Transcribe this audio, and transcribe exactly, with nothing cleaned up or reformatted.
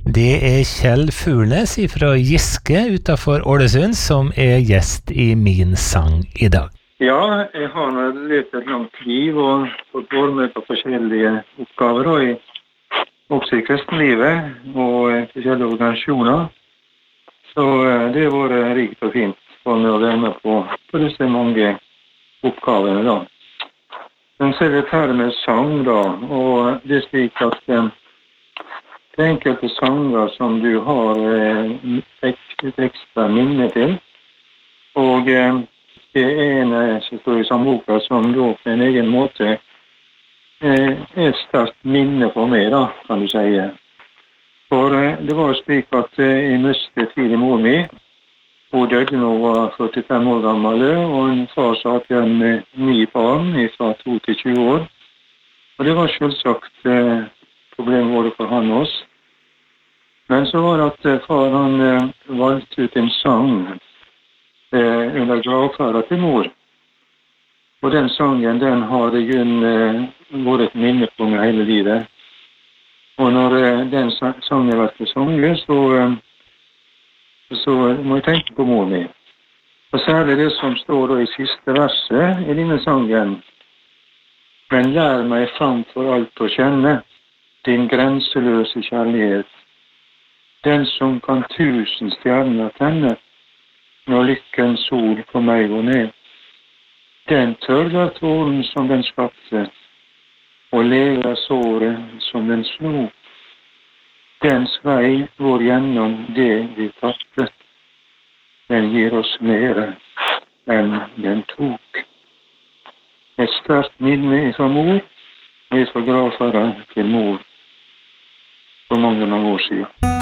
Det er Kjell Furnes fra Giske utenfor Ålesund som er gjest i min sang i dag. Ja, jeg har levd et langt liv og fått være med på forskjellige oppgaver, og i, også i kristenlivet og i forskjellige organisasjoner. Så det har vært rikt og fint for meg å være med på, på disse mange oppgavene da. Men så er det her med sang da, og det er slik at eh, det er enkelte sanger som du har eh, et ekstra minne til, og eh, det er en som står i sangboka som da på en egen måte eh, er et sterkt minne for meg da, kan du si. For eh, det var slik at eh, jeg mistet tidlig mor mi. Hun døde når hun var førtifem år gammel, og en far satt igjen med ni barn fra to til tjue år. Og det var selvsagt eh, problemet både for han og oss. Men så var det at eh, far han eh, valgte ut en sang eh, under gravferda til mor. Og den sangen, den har i grunnen eh, vært et minne på meg hele livet. Og når eh, den sangen har vært sunget, så... Eh, så må jeg tenke på mor mi. Og særlig det som står i siste verset i denne sangen. Men lær meg framfor alt å kjenne din grenseløse kjærlighet, den som kan tusen stjerner tenne når lykkens sol på meg går ned. Den tørrer tåren som den skapte, og lever såret som den slo. Dens vei går gjennom det vi tapte. Den gir oss mer enn den tok. Et sterkt minne fra mor, vi får gravføre til mor for mange, mange år siden.